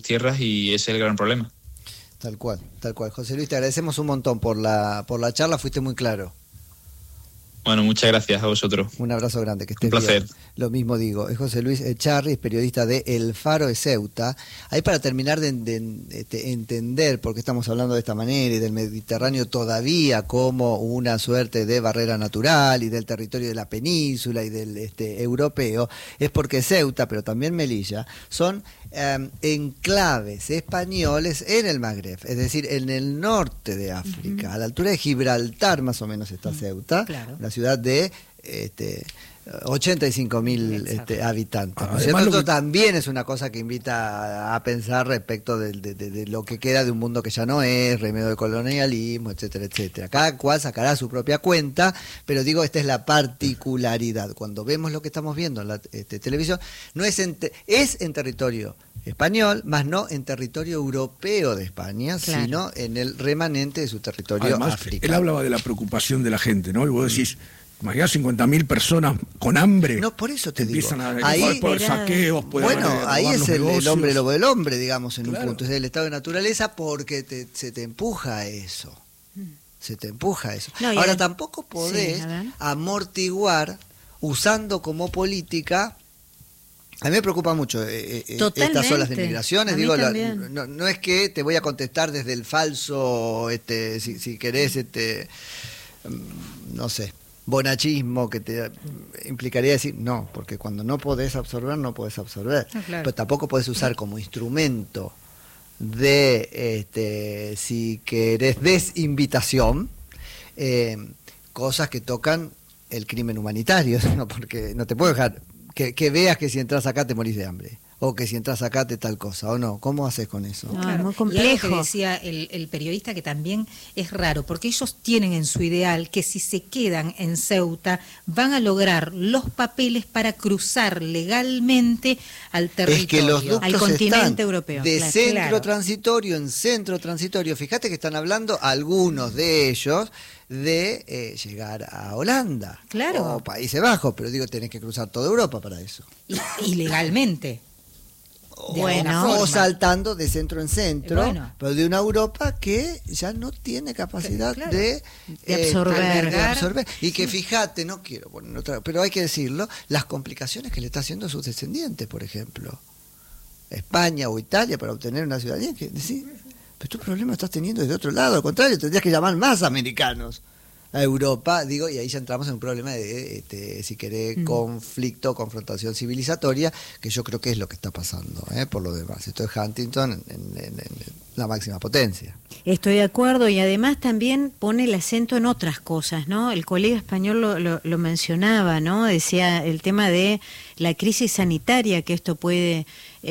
tierras y ese es el gran problema. Tal cual, tal cual. José Luis, te agradecemos un montón por la charla, fuiste muy claro. Bueno, muchas gracias a vosotros. Un abrazo grande, que estés Un placer. bien. Lo mismo digo, es José Luis Echarri, es periodista de El Faro de Ceuta. Ahí para terminar de entender por qué estamos hablando de esta manera y del Mediterráneo todavía como una suerte de barrera natural y del territorio de la península y del europeo, es porque Ceuta, pero también Melilla, son enclaves españoles en el Magreb, es decir, en el norte de África, a la altura de Gibraltar más o menos está Ceuta, claro. Una ciudad de 85.000 habitantes. Además, Esto también es una cosa que invita a pensar respecto de lo que queda de un mundo que ya no es, remedio del colonialismo, etcétera, etcétera. Cada cual sacará su propia cuenta, pero digo, esta es la particularidad. Cuando vemos lo que estamos viendo en la televisión, no es en territorio español, más no en territorio europeo de España, claro, sino en el remanente de su territorio Además, africano. Él hablaba de la preocupación de la gente, ¿no? Y vos decís, imagínate 50.000 personas con hambre. No, por eso te digo. Empiezan a ahí, por saqueos, bueno, ahí es el hombre lobo del hombre, digamos, en claro, un punto. Es el estado de naturaleza porque se te empuja a eso. Se te empuja a eso. No, ahora, tampoco podés amortiguar usando como política. A mí me preocupa mucho estas olas de migraciones. Digo, no es que te voy a contestar desde el falso, si querés, no sé, bonachismo que te implicaría decir no, porque cuando no podés absorber, no podés absorber. No, claro. Pero tampoco podés usar como instrumento de, si querés, desinvitación, cosas que tocan el crimen humanitario, ¿no? Porque no te puedo dejar que veas que si entras acá te morís de hambre, o que si entras acá te tal cosa, o no. ¿Cómo haces con eso? No, claro, es muy complejo. Y algo que decía el periodista, que también es raro, porque ellos tienen en su ideal que si se quedan en Ceuta van a lograr los papeles para cruzar legalmente al territorio, al continente europeo. De centro transitorio en centro transitorio. Fíjate que están hablando algunos de ellos de llegar a Holanda, claro, o Países Bajos, pero digo, tenés que cruzar toda Europa para eso. Y legalmente. O saltando de centro en centro, pero de una Europa que ya no tiene capacidad de absorber. Y que fíjate, no quiero poner otra, pero hay que decirlo, las complicaciones que le está haciendo a sus descendientes, por ejemplo, España o Italia, para obtener una ciudadanía, que decir, pero tu problema lo estás teniendo desde otro lado, al contrario, tendrías que llamar más americanos a Europa, digo, y ahí ya entramos en un problema de, si querés, conflicto, confrontación civilizatoria, que yo creo que es lo que está pasando, por lo demás. Esto es Huntington en la máxima potencia. Estoy de acuerdo, y además también pone el acento en otras cosas, ¿no? El colega español lo mencionaba, ¿no? Decía el tema de la crisis sanitaria que esto puede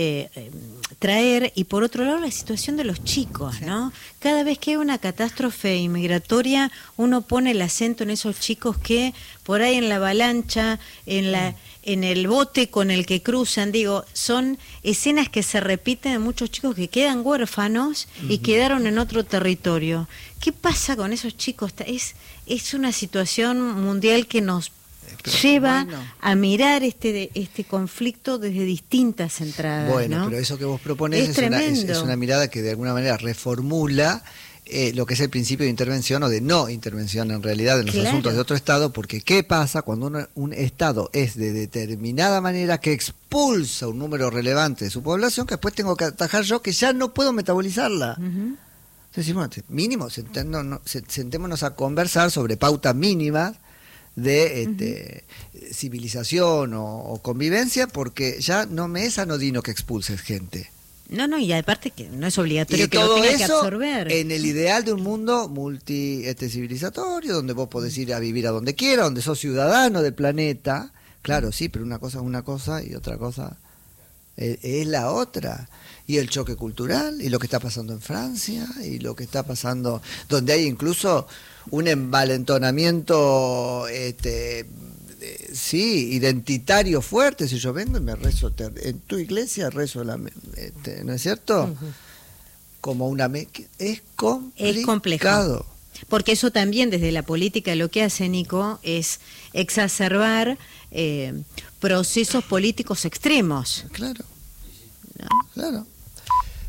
traer, y por otro lado la situación de los chicos, ¿no? Cada vez que hay una catástrofe inmigratoria, uno pone el acento en esos chicos que por ahí en la avalancha, en el bote con el que cruzan, digo, son escenas que se repiten de muchos chicos que quedan huérfanos y quedaron en otro territorio. ¿Qué pasa con esos chicos? Es una situación mundial que nos lleva a mirar este conflicto desde distintas entradas. Bueno, ¿no? pero eso que vos propones es una mirada que de alguna manera reformula lo que es el principio de intervención o de no intervención en realidad en los asuntos de otro Estado, porque ¿qué pasa cuando un Estado es de determinada manera que expulsa un número relevante de su población, que después tengo que atajar yo, que ya no puedo metabolizarla? Entonces, bueno, mínimo, sentémonos a conversar sobre pautas mínimas de civilización o convivencia, porque ya no me es anodino que expulses gente. No, y aparte que no es obligatorio que todo lo tenga eso que absorber. En el ideal de un mundo civilizatorio, donde vos podés ir a vivir a donde quieras, donde sos ciudadano del planeta. Claro, sí, pero una cosa es una cosa y otra cosa es la otra. Y el choque cultural, y lo que está pasando en Francia, y lo que está pasando, donde hay incluso un envalentonamiento identitario fuerte. Si yo vengo y me rezo en tu iglesia, rezo ¿no es cierto? Como una es complicado. Porque eso también desde la política lo que hace, Nico, es exacerbar procesos políticos extremos. Claro. ¿No? Claro.